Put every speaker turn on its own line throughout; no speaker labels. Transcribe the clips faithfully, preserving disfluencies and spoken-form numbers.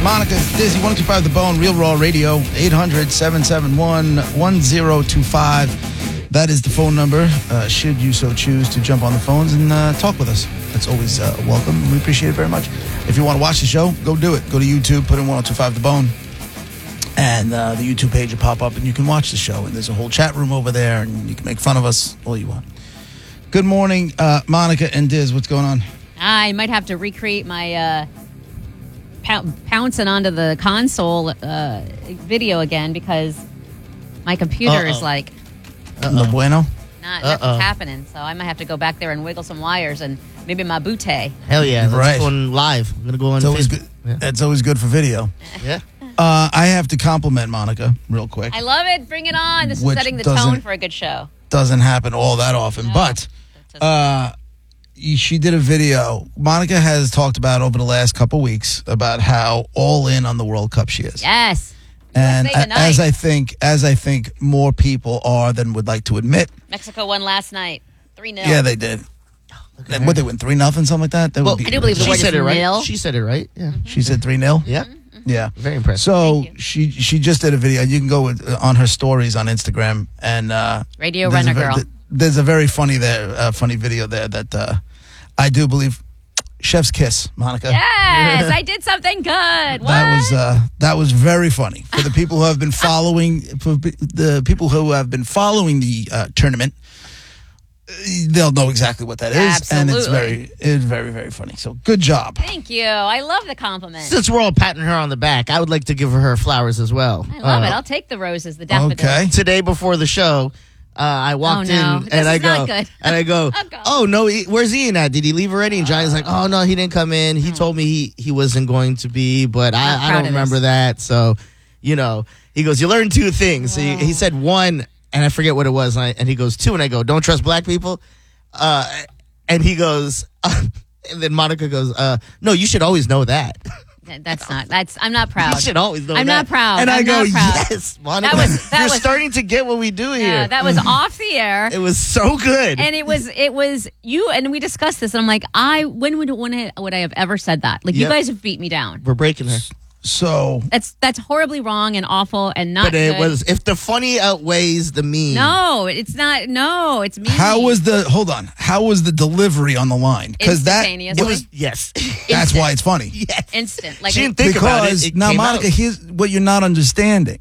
Monica, Dizzy, one two five The Bone, Real Raw Radio, eight hundred, seven seven one, one zero two five. That is the phone number, uh, should you so choose to jump on the phones and uh, talk with us. That's always uh, welcome, and we appreciate it very much. If you want to watch the show, go do it. Go to YouTube, put in one oh two five The Bone, and uh, the YouTube page will pop up, and you can watch the show. And there's a whole chat room over there, and you can make fun of us all you want. Good morning, uh, Monica and Diz. What's going on?
I might have to recreate my uh, pou- pouncing onto the console uh, video again because my computer
Uh-oh.
is like
No bueno?
not
Uh-oh.
nothing's happening. So I might have to go back there and wiggle some wires and maybe my bootay.
Hell yeah. That's
Right.
going live. I'm going to go on
It's always
Facebook.
good.
Yeah.
That's always good for video.
yeah.
Uh, I have to compliment Monica real quick.
I love it. Bring it on. This is
Which
setting the
doesn't-
tone for a good show.
Doesn't happen all that often,
No.
but uh, she did a video. Monica has talked about over the last couple weeks about how all in on the World Cup she is.
Yes.
And
U S A
a-
tonight.
as I think, as I think more people are than would like to admit.
Mexico won last night. three nil.
Yeah, they did.
at
What, they win three nothing, something like that? They
Well,
would beat
I do believe the
She
word
said
is
it right.
nil.
She said it right. Yeah.
She said three nil.
Yeah.
Yeah.
Very impressive.
So
Thank you.
she she just did a video. You can go with, uh, on her stories on Instagram and uh,
Radio
there's a
Runner
ver-
Girl.
th- There's a very funny there, uh, funny video there that uh, I do believe. Chef's kiss, Monica.
Yes, I did something good. What?
That was uh, that was very funny for the people who have been following for p- the people who have been following the uh, tournament. uh, They'll know exactly what that is, and it's
Absolutely.
very it's very very funny. So good job.
Thank you. I love the compliment.
Since we're all patting her on the back, I would like to give her her flowers as well.
I love
Uh,
it. I'll take the roses, the daffodils.
Okay.
Today before the show, uh, I walked
Oh, no.
in
This
and
is
I go,
not good.
and I go,
Oh, God.
oh no, he, where's Ian at? Did he leave already? And Johnny's like, oh no, he didn't come in. He told me he, he wasn't going to be, but
Not
I, I
proud
don't
of
remember
this.
that. So, you know, he goes, you learn two things. So he, he said one, and I forget what it was, and, I, and he goes two, and I go, don't trust black people. Uh, and he goes, and then Monica goes, uh, no, you should always know that.
Th- That's not. That's. I'm not proud.
You should always know
I'm
that.
not proud.
And I
I'm
go,
not proud.
yes, Monica,
That was- that
you're
was-
starting to get what we do here.
Yeah, that was off the air.
It was so good.
And it was, it was you, and we discussed this. And I'm like, I, when would, when I, would I have ever said that? Like, you
Yep.
guys have beat me down.
We're breaking her.
So
That's, that's horribly wrong and awful and not
But it
good.
was, if the funny outweighs the mean.
No, it's not. No, it's me.
how was the hold on? How was the delivery on the line? Because that
Instantaneously.
It was, yes.
that's why it's funny.
yes.
instant? Like,
She
it-
didn't think about it.
Because
It
now,
came
Monica,
out.
here's what you're not understanding.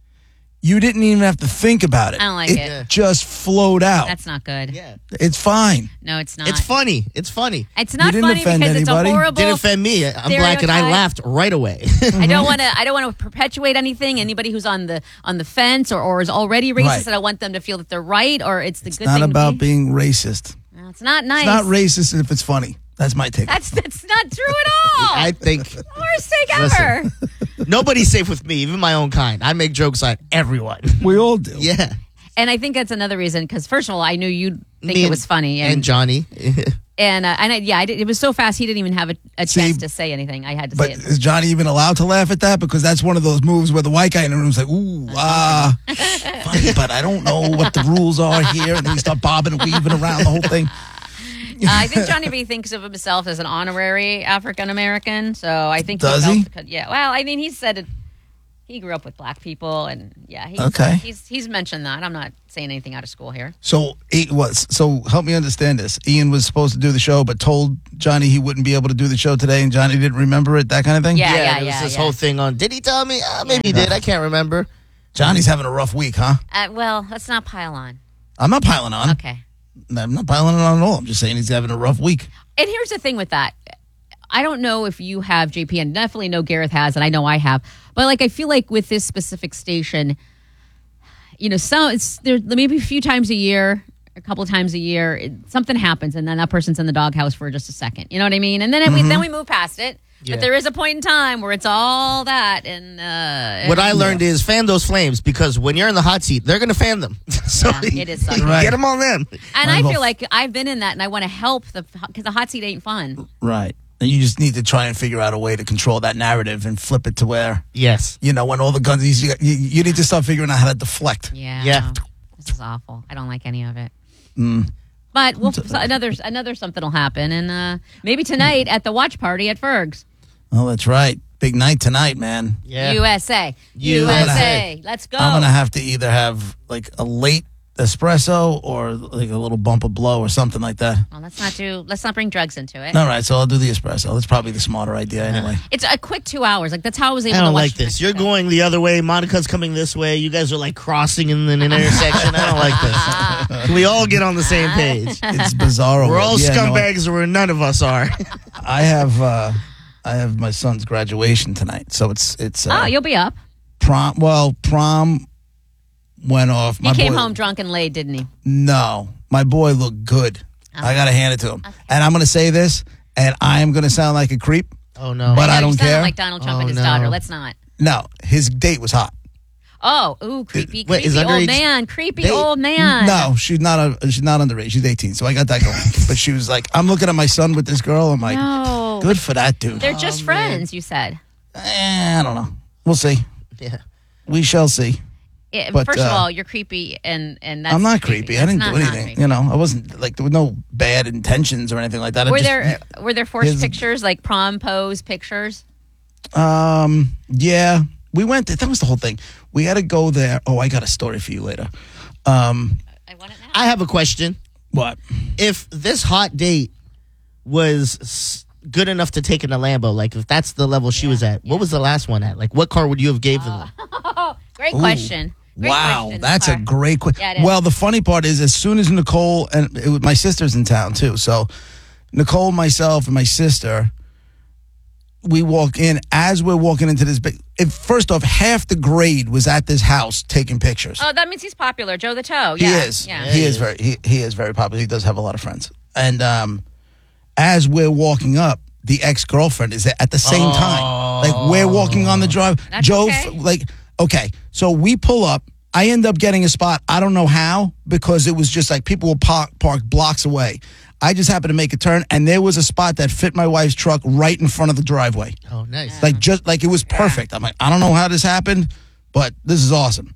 You didn't even have to think about it.
I don't like it.
Yeah.
just flowed out.
that's not good.
Yeah.
It's fine.
No, it's not.
It's funny. It's funny.
It's not
didn't
funny
offend
because
anybody.
it's a horrible.
Didn't offend me. I'm black and I
stereotype.
laughed right away.
I don't want to. I don't want to perpetuate anything. Anybody who's on the on the fence or, or is already racist,
Right.
and I want them to feel that they're right, or it's the
It's
good
not
thing.
about
to be.
being racist.
No, it's not nice.
It's not racist if it's funny. That's my take.
That's that's not true at all.
I think
Worst take
Listen.
ever.
nobody's safe with me, even my own kind. I make jokes on everyone.
we all do.
yeah.
And I think that's another reason. Because first of all, I knew you'd think
Me
it
and-
was funny,
And
and
Johnny.
and uh, and I, yeah, I did, it was so fast. He didn't even have a, a
See,
chance to say anything. I had to
But
say it.
is Johnny even allowed to laugh at that? Because that's one of those moves where the white guy in the room is like, ooh, ah, funny, but I don't know what the rules are here. And then we start bobbing and weaving around the whole thing.
Uh, I think Johnny B thinks of himself as an honorary African American. So I think
Does
felt
he?
the- Yeah. Well, I mean, he said it. He grew up with black people, and yeah, he's,
Okay.
He's he's mentioned that. I'm not saying anything out of school here.
So it was. So help me understand this. Ian was supposed to do the show, but told Johnny he wouldn't be able to do the show today, and Johnny didn't remember it. That kind of thing.
Yeah,
yeah,
yeah,
there was
yeah.
this
yeah.
whole thing on, did he tell me? Uh, maybe he did. I can't remember.
Johnny's having a rough week, huh?
Uh, well, let's not pile on.
I'm not piling on.
Okay.
I'm not piling on at all. I'm just saying he's having a rough week.
And here's the thing with that. I don't know if you have, J P, and definitely know Gareth has, and I know I have. But like, I feel like with this specific station, you know, some it's there maybe a few times a year, a couple of times a year, it, something happens, and then that person's in the doghouse for just a second. You know what I mean? And then we then we move past it.
Yeah.
But there is a point in time where it's all that, and uh,
What I learned is fan those flames, because when you're in the hot seat, they're going to fan them. so
Yeah, it is sucky.
Right.
get them on them.
and I
Well,
feel like I've been in that, and I want to help the because the hot seat ain't fun.
Right. And you just need to try and figure out a way to control that narrative and flip it to where,
Yes.
you know, when all the guns, you, you, you need to start figuring out how to deflect.
Yeah.
Yeah.
This is awful. I don't like any of it.
Mm.
But we'll, so another another something will happen, and uh, maybe tonight at the watch party at Ferg's.
Oh, that's right. Big night tonight, man.
Yeah.
U S A.
U
U S
S
A. Let's go.
I'm gonna have to either have like a late espresso or like a little bump of blow or something like that.
Well, let's not do. Let's not bring drugs into it.
All right, so I'll do the espresso. That's probably the smarter idea anyway.
It's a quick two hours. Like that's how I was able
I
to
don't
watch
like this.
Mexico.
You're going the other way. Monica's coming this way. You guys are like crossing in an intersection. I don't like this. Can we all get on the same page?
It's bizarre.
We're all
Yeah, no, I-
scumbags where none of us are.
I have uh, I have my son's graduation tonight, so it's it's uh,
Oh, you'll be up.
prom. Well, prom went off.
He
My
came
boy-
home drunk and late, didn't he?
No, my boy looked good. I gotta hand it to him. And I'm gonna say this, and I am gonna sound like a creep,
Oh, no.
but I
No, you
don't
sounded
care.
like Donald Trump
Oh,
and his
no.
daughter. Let's not.
No, his date was hot.
Oh, ooh, creepy,
Wait, is
creepy old
underage
man, creepy
date?
old man.
No, she's not. A, she's not underage. She's eighteen, so I got that going. But she was like, I'm looking at my son with this girl. I'm like,
No.
good for that dude.
They're just friends, you said.
Eh, I don't know. We'll see.
Yeah.
We shall see.
It,
But,
first of
uh,
all, you're creepy, and and that's
I'm not creepy. I
That's
didn't
not-
do
not
anything.
creepy.
You know, I wasn't like there were no bad intentions or anything like that. I
Were
just-
there were there forced
his-
pictures like prom pose pictures?
Um. Yeah, we went. That was the whole thing. We had to go there. Oh, I got a story for you later. Um.
I want it now.
I have a question.
What?
If this hot date was s- good enough to take in a Lambo, like if that's the level she was at, what was the last one at? Like, what car would you have gave them?
Great
Ooh.
question. Great
Wow,
question,
that's a
Clark.
great question.
Yeah, it is.
Well, the funny part is, as soon as Nicole and it was, my sister's in town too, so Nicole, myself, and my sister, we walk in. As we're walking into this big, if, first off, half the grade was at this house taking pictures.
Oh, that means he's popular, Joe the Toe.
he
Yeah,
is.
Yeah.
He is very. He, he is very popular. He does have a lot of friends. And um, as we're walking up, the ex girlfriend is at the same time. Like we're walking on the drive.
That's
Joe,
okay.
f- like okay, so we pull up. I end up getting a spot. I don't know how because it was just like people were park, parked blocks away. I just happened to make a turn, and there was a spot that fit my wife's truck right in front of the driveway.
Oh, nice.
Like just like it was perfect. I'm like, I don't know how this happened, but this is awesome.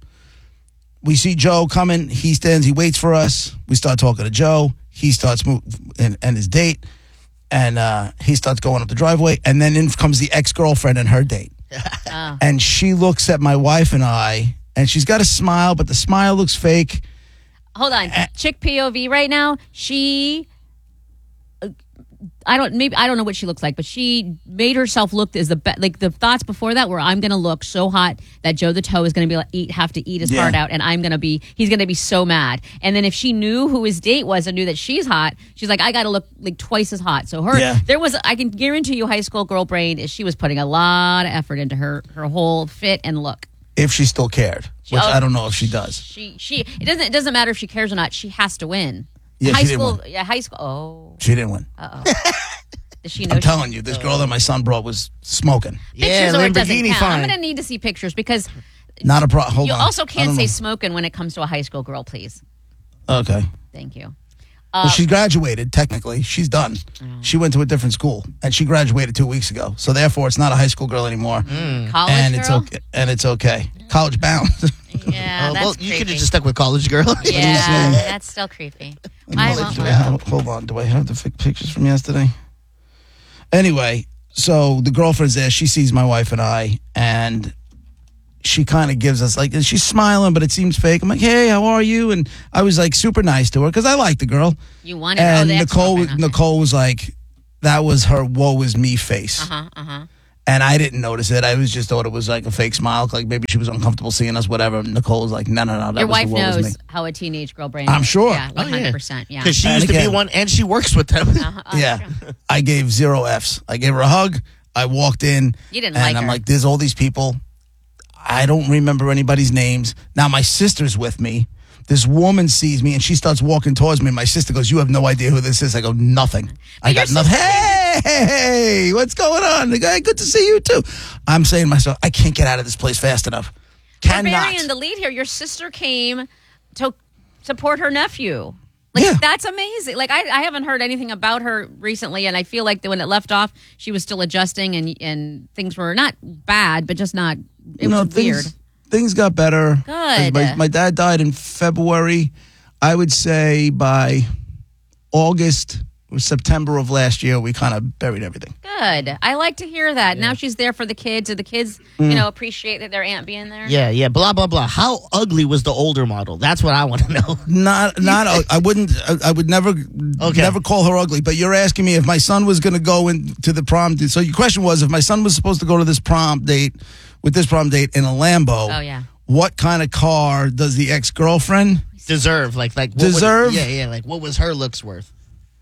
We see Joe coming. He stands. He waits for us. We start talking to Joe. He starts moving and, and his date, and uh, he starts going up the driveway. And then in comes the ex girlfriend and her date,
Oh.
and she looks at my wife and I, and she's got a smile, but the smile looks fake.
Hold on, chick P O V right now. She, uh, I don't maybe I don't know what she looks like, but she made herself look as the be- like the thoughts before that were I'm gonna look so hot that Joe the Toe is gonna be like, eat have to eat his
Yeah.
heart out, and I'm gonna be he's gonna be so mad. And then if she knew who his date was and knew that she's hot, she's like I gotta look like twice as hot. So her
Yeah.
there was I can guarantee you, high school girl brain is she was putting a lot of effort into her her whole fit and look.
If she still cared, which
Oh.
I don't know if she does.
She she it doesn't it doesn't matter if she cares or not. She has to win.
Yeah,
high
she didn't
school,
win.
yeah, high school. Oh,
She didn't win.
uh oh. Does she know?
I'm
she-
telling you, this girl that my son brought was smoking.
Yeah,
pictures or it doesn't
Lamborghini
count.
fine.
I'm gonna need to see pictures because
Not a problem. Hold
you
on.
also
I
can't
don't
say
know.
smoking when it comes to a high school girl. Please,
Okay.
thank you.
Well, she graduated, technically. She's done. She went to a different school, and she graduated two weeks ago. So, therefore, it's not a high school girl anymore.
College
and
girl.
it's okay. And it's okay. College bound.
Yeah,
Oh,
that's
well, you could
creepy.
have just stuck with college girl.
Yeah, that's still creepy. I
Hold-
won't
do I
look.
have, hold on. Do I have the fi- pictures from yesterday? Anyway, so the girlfriend's there. She sees my wife and I, and she kind of gives us like, and she's smiling, but it seems fake. I'm like, hey, how are you? And I was like super nice to her because I like the girl.
You wanted
And
oh, the
Nicole,
ex-girlfriend, okay.
Nicole was like, that was her woe is me face.
Uh-huh, uh-huh.
And I didn't notice it. I was just thought it was like a fake smile, like maybe she was uncomfortable seeing us, whatever. Nicole was like, no, no, no. That
Your
was
wife
the woe is me.
knows how a teenage girl brain.
I'm
is.
sure.
Yeah,
Oh,
one hundred percent. Yeah.
Because she
And
used to be
again-
one, and she works with them.
Uh-huh, uh,
Yeah. I gave zero F's. I gave her a hug. I walked in.
You didn't
and
like
I'm
her.
like, there's all these people. I don't remember anybody's names. Now my sister's with me. This woman sees me and she starts walking towards me. And my sister goes, you have no idea who this is. I go, nothing. I got
your
nothing.
sister-
Hey, hey, hey, what's going on? The guy, good to see you too. I'm saying to myself, I can't get out of this place fast enough.
You're
Cannot.
burying the lead here. Your sister came to support her nephew. Like
Yeah.
that's amazing. Like I, I haven't heard anything about her recently, and I feel like that when it left off, she was still adjusting, and and things were not bad, but just not. It
No,
was weird.
things, things got better.
Good.
My, my dad died in February. I would say by August, It was September of last year. We kind of buried everything.
Good. I like to hear that. Now she's there for the kids. Do the kids,
Mm.
you know, appreciate that their aunt being there?
Yeah, yeah. Blah blah blah. How ugly was the older model? That's what I want to know.
Not, not. I wouldn't. I, I would never,
Okay.
never call her ugly. But you're asking me if my son was going to go into the prom. So your question was, if my son was supposed to go to this prom date with this prom date in a Lambo.
Oh, yeah.
What kind of car does the ex girlfriend
Deserve like like what would-
deserve?
yeah, yeah. Like what was her looks worth?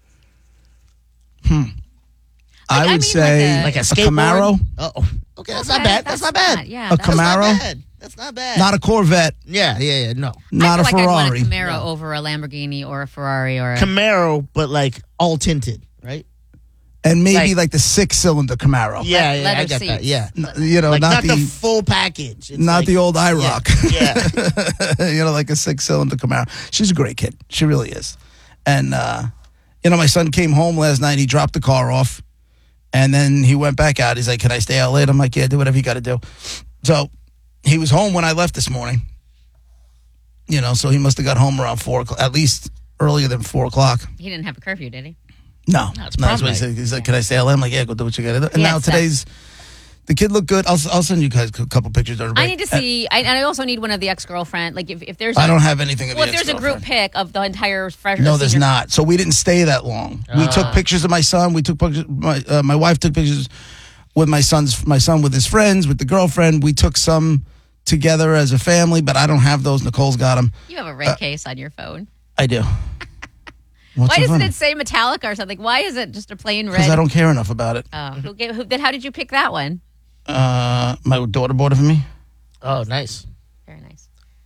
I
I
would
mean,
say
Like a
a
skateboard?
Camaro,
Oh, okay. That's not
Okay,
bad. That's, not bad.
Yeah.
A
that's-
That's not
Camaro?
bad. That's not bad.
not a Corvette,
yeah, yeah, yeah. No.
not
I
a
feel like
Ferrari.
I'd want a Camaro over a Lamborghini or a Ferrari or a.
Camaro, but like all tinted, right?
And maybe
Like-
like, the six cylinder Camaro.
Yeah, yeah. I
leather
get that.
seats.
Yeah.
N- You know,
Like
not,
not, the,
the,
full package. It's
not
like-
the old
yeah,
IROC.
Yeah.
you know, like a six cylinder Camaro. She's a great kid. She really is. And uh, you know, my son came home last night. He dropped the car off, and then he went back out. He's like, "Can I stay out late?" I'm like, "Yeah, do whatever you got to do." So he was home when I left this morning. You know, so he must have got home around four o'clock, at least earlier than four o'clock.
He didn't have a curfew, did he?
No,
No, it's
no, that's
prom
what he
night.
said. He's like, "Can I stay out late?" I'm like, "Yeah, go do what you got to do." And
Yeah,
now
it's tough.
today's the kid looked good. I'll I'll send you guys a couple pictures. during the
I
break.
need to see, I, and I also need one of the ex girlfriend. Like if, if there's,
I
a,
don't have anything of
well,
the
if there's a group
ex-girlfriend.
pic of the entire freshman.
No, there's not. So we didn't stay that long. We
Ah.
took pictures of my son. We took pictures. My uh, my wife took pictures with my son's my son with his friends, with the girlfriend. We took some together as a family, but I don't have those. Nicole's got them.
You have a red case on your phone.
I do. What's
Why
so
doesn't
funny?
it say Metallica or something? Why is it just a plain red?
Because I don't care enough about it.
Oh, who gave? Who, then how did you pick that one?
Uh, my daughter bought it for me.
Oh, nice.
Very nice.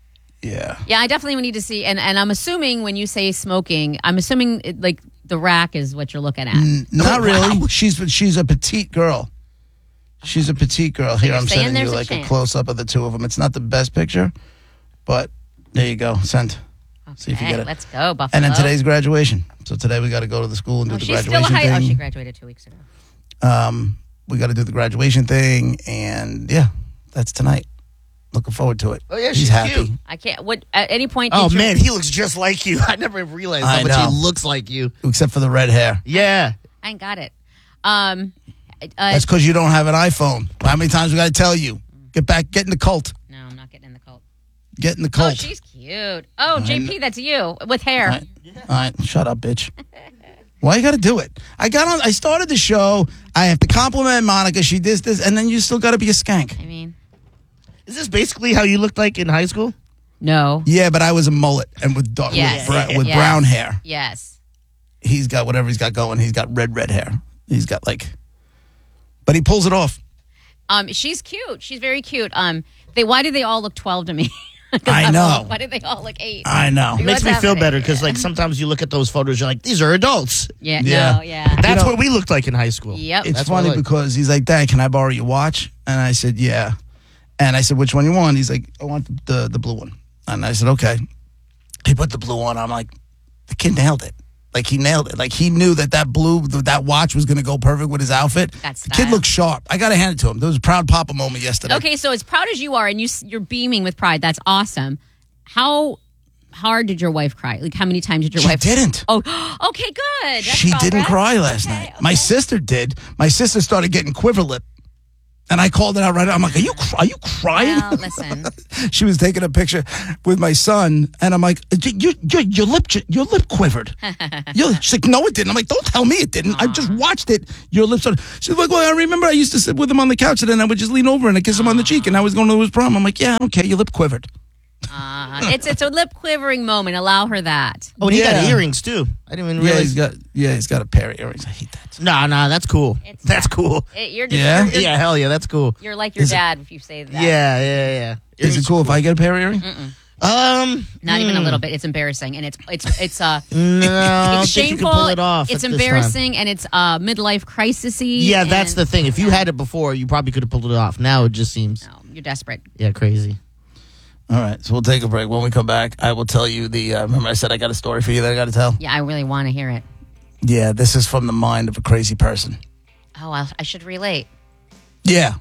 Yeah.
Yeah, I definitely need to see. And and I'm assuming when you say smoking, I'm assuming it, like the rack is what you're looking at.
N- Not
Oh,
really.
wow.
She's she's a petite girl. She's a petite girl. Here,
you're
I'm
saying
sending you
there's a
like a,
chance.
close up of the two of them. It's not the best picture, but there you go. Send. See if you
Okay,
get it.
let's go, Buffalo.
And then today's graduation. So today we got to go to the school and do
Oh,
the
she's still
graduation
high. Oh, she
thing.
graduated two weeks ago.
um, we got to do the graduation thing, and yeah, that's tonight. Looking forward to it.
Oh, yeah,
he's
she's
happy.
cute.
I can't. What at any point?
Oh
did you-
man, he looks just like you. I never realized
I
how much
know.
he looks like you.
Except for the red hair.
Yeah.
I ain't got it. Um, uh,
That's because you don't have an iPhone. How many times we got to tell you? Get back, get in the cult.
no, I'm not getting in the cult.
Get in the
Oh,
cult.
she's cute. Oh, J P, that's you with hair.
All right. All right, shut up, bitch. Why you got to do it? I got on. I started the show. I have to compliment Monica. She did this, and then you still got to be a skank.
I mean,
Is this basically how you looked like in high school?
no.
Yeah, but I was a mullet and with dark,
Yes.
with, bra- with
Yes.
brown hair.
Yes.
He's got whatever he's got going. He's got red, red hair. He's got like, but he pulls it off.
Um, she's cute. She's very cute. Um, they. Why do they all look twelve to me? 'Cause
I
I'm
know.
old. Why do they all look eight?
I know.
What's
Makes me feel
happening?
better because like sometimes you look at those photos, you're like, these are adults.
Yeah.
Yeah.
No. Yeah.
That's
know-
what we looked like in high school.
Yep.
It's
That's what I
funny
like.
because he's like, Dad, can I borrow your watch? And I said, yeah. And I said, which one you want? He's like, I want the the blue one. And I said, okay. He put the blue on. I'm like, the kid nailed it. Like he nailed it. Like he knew that that blue, that watch was going to go perfect with his outfit.
That's
the kid
style.
looked sharp. I got to hand it to him. There was a proud papa moment yesterday.
Okay, so as proud as you are, and you s- you're beaming with pride. That's awesome. How hard did your wife cry? Like how many times did your
She
wife?
didn't.
Oh, okay, good. That's
She didn't
progress.
cry last
Okay,
night.
okay.
My sister did. My sister started getting quiver lip. And I called it out right. I'm like, are you cry- are you crying?
Well, listen.
She was taking a picture with my son, and I'm like, "Your your, your lip your lip quivered." Your- she's like, "No, it didn't." I'm like, "Don't tell me it didn't. I just watched it. Your lips are." She's like, "Well, I remember I used to sit with him on the couch, and then I would just lean over and I kiss him on the cheek, and I was going to his prom." I'm like, "Yeah, I don't care. Your lip quivered."
Uh, it's it's a lip quivering moment. Allow her that.
Oh, and he got
Yeah.
earrings too. I didn't even
Yeah,
realize.
he's got yeah, he's got a pair of earrings. I hate that.
Nah, nah, that's cool.
It's
that's
not-
cool.
It, you're just,
Yeah?
You're, you're,
Yeah, hell yeah, that's cool.
you're like your
Is it-
dad if you say that.
Yeah, yeah, yeah.
Is it cool if I get a pair of earrings?
Um,
Not even a
hmm.
little bit. It's embarrassing, and it's it's it's uh
No, I don't
it's
think you
shameful.
can pull it off.
It's
at this time.
embarrassing, and it's uh midlife crisisy.
Yeah, that's
and-
the thing. If you had it before, you probably could have pulled it off. Now it just seems,
No, you're desperate.
yeah, crazy.
All right, so we'll take a break. When we come back, I will tell you the. Uh, remember, I said I got a story for you that I got to tell.
Yeah, I really want to hear it.
Yeah, this is from the mind of a crazy person.
Oh, I, I should relate.
Yeah,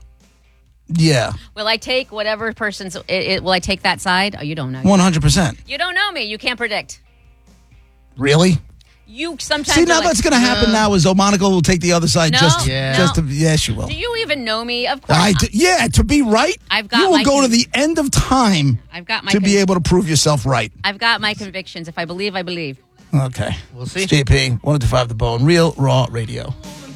yeah,
Will I take whatever person's? It, it, will I take that side? Oh, you don't know.
one hundred percent.
You don't know me. You can't predict.
Really?
You sometimes
See,
are
now
like,
what's going to happen now is, oh, Monica will take the other side
No,
just,
Yeah.
just
no.
to, yes, she will.
Do you even know me? Of course.
I do, yeah, to be right,
I've got
you will
my
go to
con-
the end of time
I've got my
to be
con-
able to prove yourself right.
I've got my convictions. If I believe, I believe.
Okay.
We'll see.
It's J P, one oh two five The Bone, Real Raw Radio.